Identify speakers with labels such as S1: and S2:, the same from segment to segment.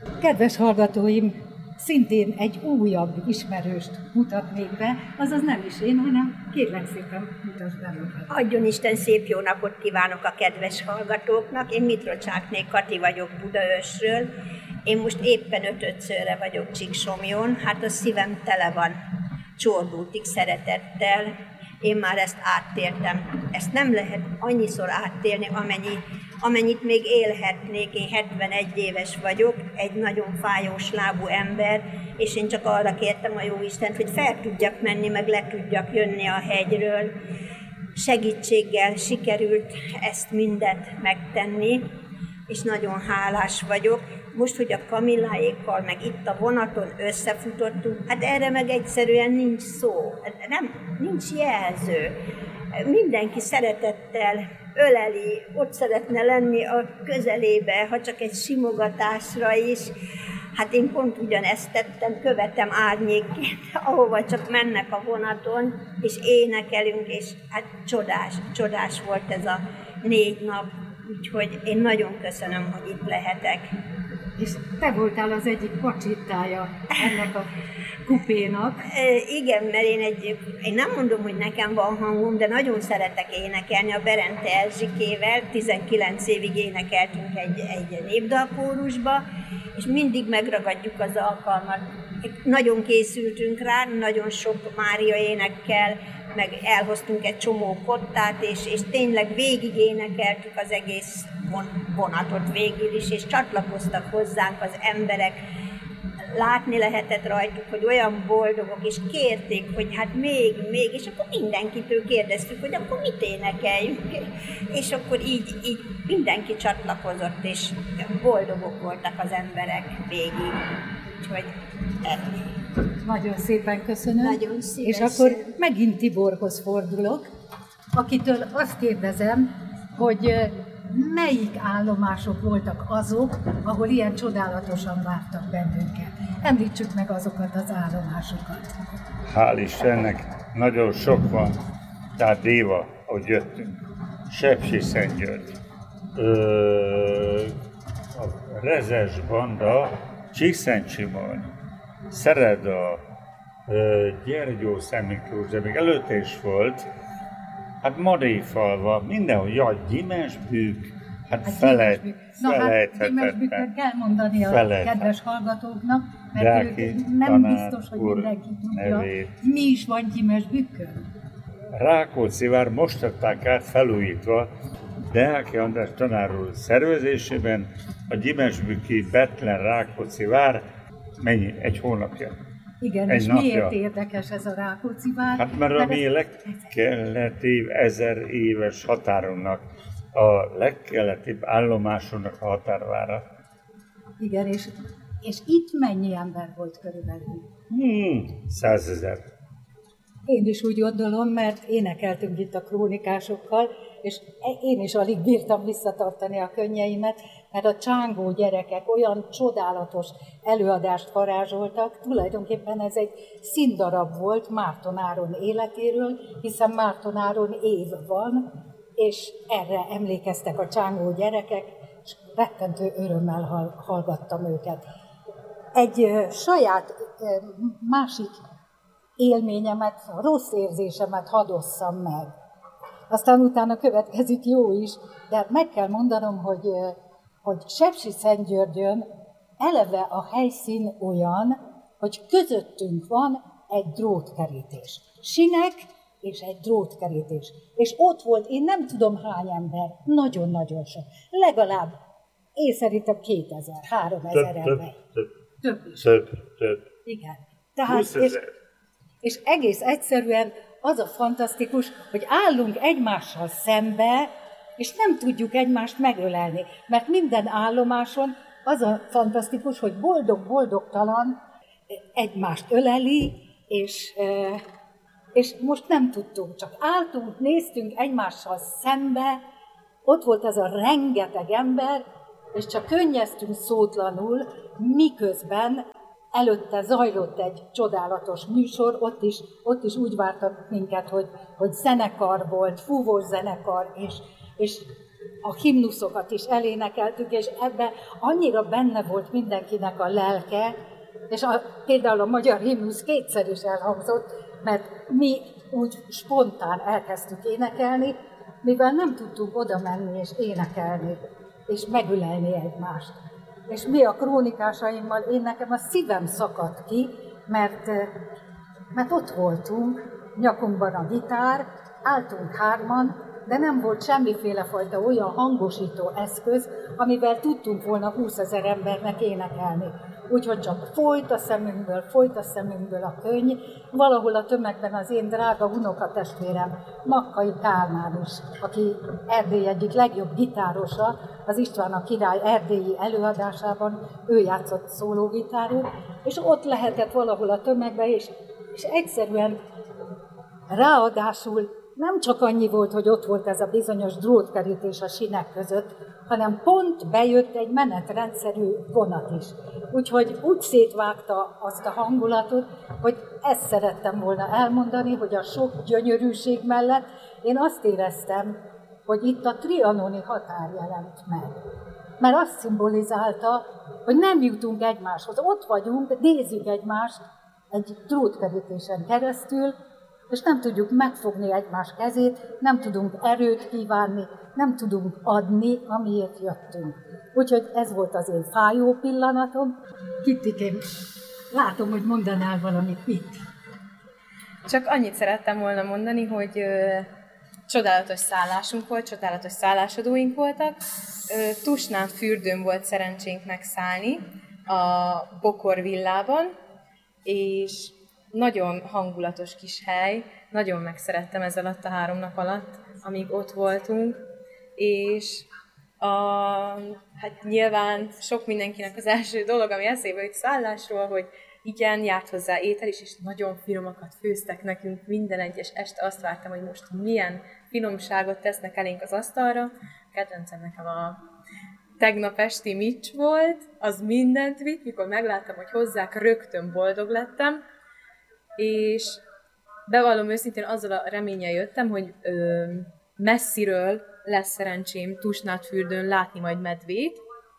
S1: Kedves hallgatóim, szintén egy újabb ismerőst mutatnék be, azaz nem is én, hanem kérlek szépen mutasd be magad.
S2: Adjon Isten, szép jó napot kívánok a kedves hallgatóknak. Én Mitrocsánné Kati vagyok Budaörsről. Én most éppen 5-szörre vagyok Csíksomlyón. Hát a szívem tele van csordultig szeretettel. Én már ezt áttéltem. Ezt nem lehet annyiszor áttélni, amennyit még élhetnék. Én 71 éves vagyok, egy nagyon fájós lábú ember, és én csak arra kértem a Jóistent, hogy fel tudjak menni, meg le tudjak jönni a hegyről. Segítséggel sikerült ezt mindet megtenni, és nagyon hálás vagyok. Most, hogy a Kamilláékkal, meg itt a vonaton összefutottunk, hát erre meg egyszerűen nincs szó, nincs jelző. Mindenki szeretettel öleli, ott szeretne lenni a közelébe, ha csak egy simogatásra is. Hát én pont ugyanezt tettem, követem árnyékként, ahova csak mennek a vonaton, és énekelünk, és hát csodás volt ez a 4 nap, úgyhogy én nagyon köszönöm, hogy itt lehetek.
S1: És te voltál az egyik pacsittája ennek a kupénak.
S2: Igen, mert én nem mondom, hogy nekem van hangom, de nagyon szeretek énekelni a Berente Erzsikével. 19 évig énekeltünk egy népdalkórusba, és mindig megragadjuk az alkalmat. Nagyon készültünk rá, nagyon sok Mária énekkel, meg elhoztunk egy csomó kottát, és tényleg végig énekeltük az egész vonatot végül is, és csatlakoztak hozzánk az emberek. Látni lehetett rajtuk, hogy olyan boldogok, és kérték, hogy hát még, és akkor mindenkitől kérdeztük, hogy akkor mit énekeljünk. És akkor így mindenki csatlakozott, és boldogok voltak az emberek végig. Úgyhogy ennyi.
S1: Nagyon szépen köszönöm.
S2: Nagyon szívesen.
S1: És akkor megint Tiborhoz fordulok, akitől azt kérdezem, hogy melyik állomások voltak azok, ahol ilyen csodálatosan vártak bennünket. Említsük meg azokat az állomásokat.
S3: Hál' Istennek, nagyon sok van. Tehát Déva, ahogy jöttünk, Sepsiszentgyörgy, a Rezes banda, Csíkszentsimony, Szereda, Gyergyó Szentmiklós, de még előtte is volt, hát Marifalva, mindenhol, Gyimesbűk, hát
S1: Gyimesbűköt kell mondani a kedves hallgatóknak, mert nem biztos, hogy mindenki tudja, mi is van Gyimesbűkön.
S3: Rákóczi-vár most adták át felújítva, Deáki András tanár úr szervezésében a Gyimesbűki Bethlen Rákóczi-vár, mennyi? Egy hónapja.
S1: Igen,
S3: egy
S1: és
S3: napja.
S1: Miért érdekes ez a Rákóczi-vár?
S3: Hát mert a mi legkeletibb 1000 éves határunknak, a legkeletibb állomásunknak a határvára.
S1: Igen, és itt mennyi ember volt körülbelül?
S3: 100 000.
S1: Én is úgy gondolom, mert énekeltünk itt a krónikásokkal, és én is alig bírtam visszatartani a könnyeimet, mert a csángó gyerekek olyan csodálatos előadást varázsoltak, tulajdonképpen ez egy színdarab volt Márton Áron életéről, hiszen Márton Áron év van, és erre emlékeztek a csángó gyerekek, és rettentő örömmel hallgattam őket. Egy saját másik élményemet, rossz érzésemet hadosszam meg. Aztán utána következik jó is, de meg kell mondanom, hogy Sepsiszentgyörgyön eleve a helyszín olyan, hogy közöttünk van egy drótkerítés. Sinek és egy drótkerítés. És ott volt, én nem tudom hány ember, nagyon-nagyon sok. Legalább, én szerintem 2000, 3000 ember. Több is.
S3: Több.
S1: Igen. Tehát, és egész egyszerűen az a fantasztikus, hogy állunk egymással szembe, és nem tudjuk egymást megölelni. Mert minden állomáson az a fantasztikus, hogy boldog-boldogtalan egymást öleli, és most nem tudtunk, csak álltunk, néztünk egymással szembe, ott volt az a rengeteg ember, és csak könnyeztünk szótlanul, miközben előtte zajlott egy csodálatos műsor, ott is úgy vártak minket, hogy zenekar volt, fúvós zenekar, és a himnuszokat is elénekeltük, és ebben annyira benne volt mindenkinek a lelke, és például a magyar himnusz kétszer is elhangzott, mert mi úgy spontán elkezdtük énekelni, mivel nem tudtunk oda menni és énekelni, és megülelni egymást. És mi a krónikásaimmal, nekem a szívem szakadt ki, mert ott voltunk, nyakunkban a gitár, álltunk hárman, de nem volt semmiféle fajta olyan hangosító eszköz, amivel tudtunk volna 20 000 embernek énekelni. Úgyhogy csak folyt a szemünkből a könny. Valahol a tömegben az én drága unokatestvérem, Makkai Kálmán is, aki Erdély egyik legjobb gitárosa, az István a király erdélyi előadásában, ő játszott szólógitárul, és ott lehetett valahol a tömegben, és egyszerűen ráadásul nem csak annyi volt, hogy ott volt ez a bizonyos drótkerítés a sinek között, hanem pont bejött egy menetrendszerű vonat is. Úgyhogy úgy szétvágta azt a hangulatot, hogy ezt szerettem volna elmondani, hogy a sok gyönyörűség mellett én azt éreztem, hogy itt a trianoni határ jelent meg. Mert azt szimbolizálta, hogy nem jutunk egymáshoz. Ott vagyunk, nézzük egymást egy drótkerítésen keresztül, és nem tudjuk megfogni egymás kezét, nem tudunk erőt kívánni, nem tudunk adni, amiért jöttünk. Úgyhogy ez volt az én fájó pillanatom. Kittikém, látom, hogy mondanál valamit, mit?
S4: Csak annyit szerettem volna mondani, hogy csodálatos szállásunk volt, csodálatos szállásadóink voltak. Tusnán fürdőn volt szerencsénk megszállni a Bokor villában, és nagyon hangulatos kis hely, nagyon megszerettem ez alatt a 3 nap alatt, amíg ott voltunk, és hát nyilván sok mindenkinek az első dolog, ami eszébe jut szállásról, hogy igen, járt hozzá étel is, és nagyon finomakat főztek nekünk minden egyes este. Azt vártam, hogy most milyen finomságot tesznek elénk az asztalra. Kedvencem nekem a tegnap esti mics volt, az mindent vitt, mikor megláttam, hogy hozzák, rögtön boldog lettem, és bevallom őszintén, azzal a reménnyel jöttem, hogy messziről lesz szerencsém Tusnádfürdőn látni majd medvét.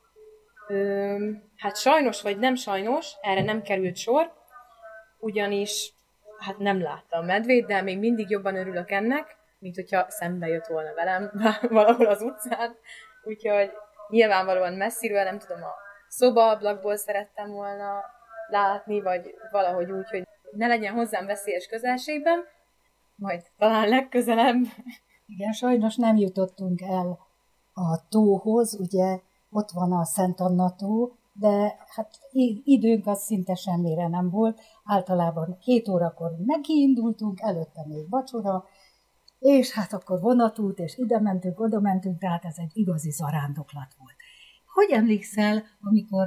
S4: Hát sajnos vagy nem sajnos, erre nem került sor, ugyanis hát nem láttam medvét, de még mindig jobban örülök ennek, mint hogyha szembe jött volna velem valahol az utcán. Úgyhogy nyilvánvalóan messziről, nem tudom, a szobaablakból szerettem volna látni, vagy valahogy úgy, hogy ne legyen hozzám veszélyes közelségben, majd talán legközelebb.
S1: Igen, sajnos nem jutottunk el a tóhoz, ugye ott van a Szent Anna tó, de hát időnk az szinte semmire nem volt. Általában 2 órakor nekiindultunk, előtte még vacsora, és hát akkor vonatút, és ide mentünk, oda mentünk, tehát ez egy igazi zarándoklat volt. Hogy emlékszel, amikor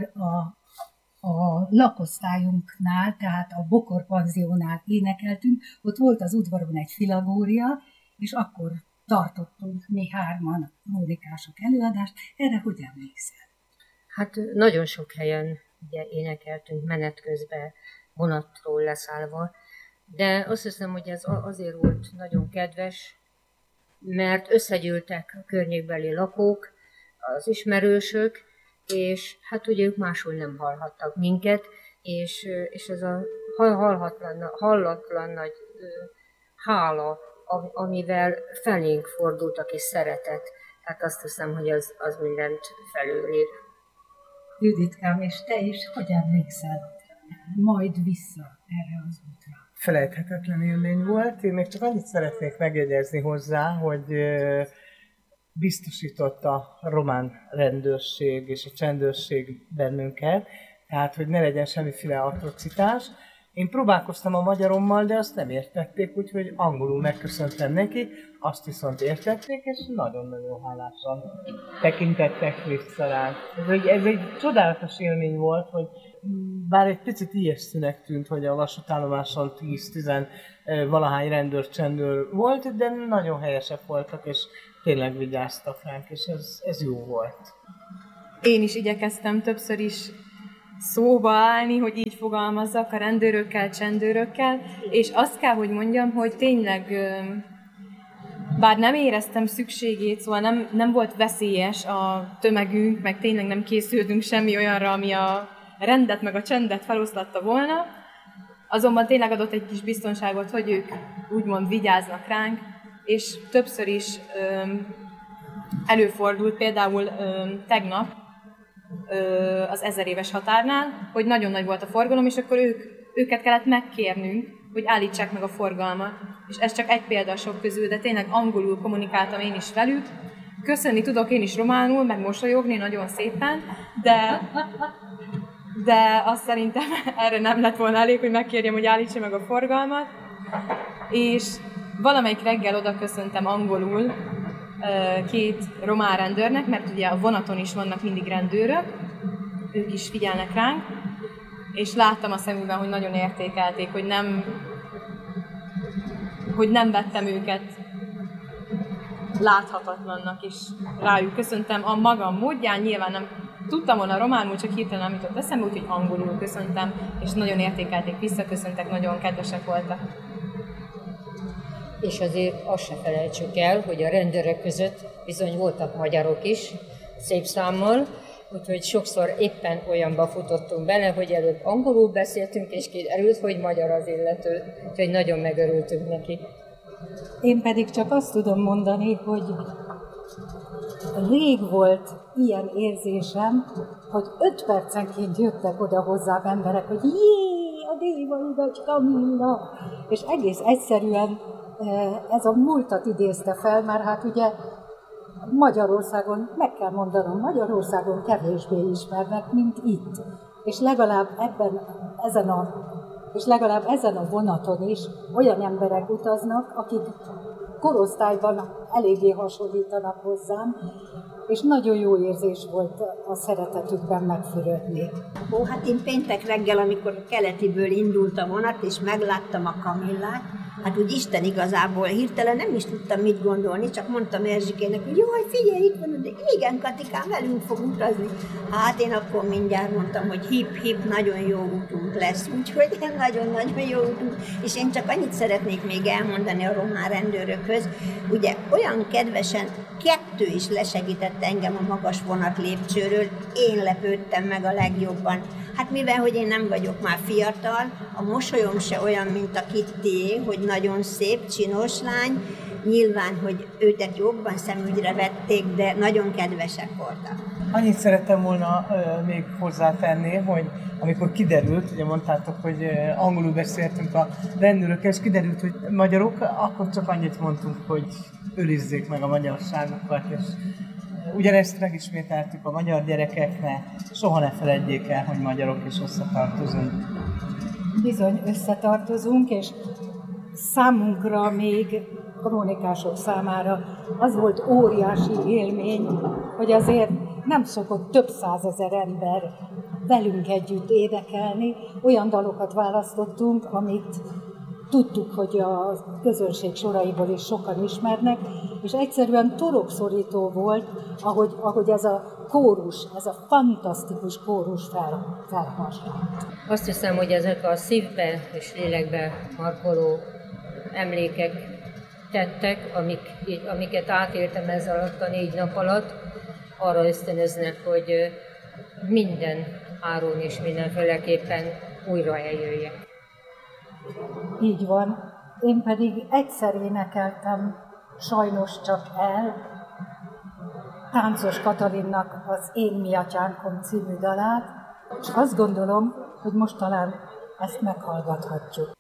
S1: a lakosztályunknál, tehát a Bokor panziónál énekeltünk, ott volt az udvaron egy filagória, és akkor tartottunk mi 3-an krónikások előadást. Erre hogy emlékszel?
S5: Hát nagyon sok helyen ugye énekeltünk menet közben, vonatról leszállva, de azt hiszem, hogy ez azért volt nagyon kedves, mert összegyűltek a környékbeli lakók, az ismerősök, és hát ugye ők máshol nem hallhattak minket, és ez a hallatlan nagy hála, amivel felénk fordultak, és szeretet. Hát azt hiszem, hogy az mindent felülír.
S1: Juditkám, és te is hogy emlékszel majd vissza erre az útra?
S6: Felejthetetlen élmény volt. Én még csak annyit szeretnék megjegyezni hozzá, hogy biztosított a román rendőrség és a csendőrség bennünket, tehát hogy ne legyen semmiféle atrocitás. Én próbálkoztam a magyarommal, de azt nem értették, úgyhogy angolul megköszöntem neki, azt viszont értették, és nagyon-nagyon hálásan tekintettek vissza ránk. Ez egy csodálatos élmény volt, hogy bár egy picit ijesztőnek tűnt, hogy a vasútállomáson 10-10 valahány rendőr-csendőr volt, de nagyon helyesek voltak, és tényleg vigyáztak ránk, és ez jó volt.
S4: Én is igyekeztem többször is szóba állni, hogy így fogalmazzak a rendőrökkel, csendőrökkel, és azt kell, hogy mondjam, hogy tényleg bár nem éreztem szükségét, szóval nem volt veszélyes a tömegünk, meg tényleg nem készültünk semmi olyanra, ami a rendet meg a csendet feloszlatta volna, azonban tényleg adott egy kis biztonságot, hogy ők úgymond vigyáznak ránk, és többször is előfordult, például tegnap az 1000 éves határnál, hogy nagyon nagy volt a forgalom, és akkor őket kellett megkérnünk, hogy állítsák meg a forgalmat. És ez csak egy példa a sok közül, de tényleg angolul kommunikáltam én is velük. Köszönni tudok én is románul, meg mosolyogni nagyon szépen, de azt szerintem erre nem lett volna elég, hogy megkérjem, hogy állítsa meg a forgalmat. És valamelyik reggel oda köszöntem angolul 2 román rendőrnek, mert ugye a vonaton is vannak mindig rendőrök, ők is figyelnek ránk, és láttam a szemükben, hogy nagyon értékelték, hogy nem vettem őket láthatatlannak, és rájuk köszöntem a magam módján, nyilván nem tudtam volna románul, csak hirtelen nem jutott eszembe, úgyhogy angolul köszöntem, és nagyon értékelték, visszaköszöntek, nagyon kedvesek voltak.
S5: És azért azt se felejtsük el, hogy a rendőrök között bizony voltak magyarok is, szép számmal, úgyhogy sokszor éppen olyanba futottunk bele, hogy előbb angolul beszéltünk, és kiderült, hogy magyar az illető, úgyhogy nagyon megörültünk neki.
S1: Én pedig csak azt tudom mondani, hogy rég volt ilyen érzésem, hogy 5 percenként jöttek oda hozzám emberek, hogy jé, a Déva Ludacs Kamilla! És egész egyszerűen ez a múltat idézte fel, mert hát ugye Magyarországon, meg kell mondanom, Magyarországon kevésbé ismernek, mint itt. És legalább ezen a vonaton is olyan emberek utaznak, akik korosztályban eléggé hasonlítanak hozzám, és nagyon jó érzés volt a szeretetükben megfürödni.
S2: Hát én péntek reggel, amikor a keletiből indult a vonat, és megláttam a Kamillát, hát úgy Isten igazából hirtelen nem is tudtam mit gondolni, csak mondtam Erzsikének, hogy jaj, figyelj, itt van, de igen, Katikám, velünk fog utazni. Hát én akkor mindjárt mondtam, hogy hip-hip, nagyon jó útunk lesz, úgyhogy nagyon-nagyon jó útunk. És én csak annyit szeretnék még elmondani a román rendőrökhöz, ugye olyan kedvesen 2 is lesegített engem a magas vonat lépcsőről, én lepődtem meg a legjobban. Hát mivel, hogy én nem vagyok már fiatal, a mosolyom se olyan, mint a Kittié, hogy nagyon szép, csinos lány, nyilván, hogy őket jobban szemügyre vették, de nagyon kedvesek voltak.
S6: Annyit szerettem volna még hozzátenni, hogy amikor kiderült, ugye mondtátok, hogy angolul beszéltünk a rendőrökkel, és kiderült, hogy magyarok, akkor csak annyit mondtunk, hogy őrizzék meg a magyarságukat, és ugyanezt megismételtük a magyar gyerekeknek, soha ne feledjék el, hogy magyarok és összetartozunk.
S1: Bizony összetartozunk, és számunkra még krónikások számára az volt óriási élmény, hogy azért nem szokott több 100 000 ember velünk együtt énekelni. Olyan dalokat választottunk, amit tudtuk, hogy a közönség soraiból is sokan ismernek, és egyszerűen torokszorító volt, ahogy ez a kórus, ez a fantasztikus kórus felhasonlott.
S5: Azt hiszem, hogy ezek a szívbe és lélekbe markoló emlékek tettek, amiket átéltem ez alatt a 4 nap alatt, arra ösztönöznek, hogy minden áron és mindenféleképpen újra eljöjjek.
S1: Így van. Én pedig egyszer énekeltem, sajnos csak el, Táncos Katalinnak az Én mi atyánkom című dalát, és azt gondolom, hogy most talán ezt meghallgathatjuk.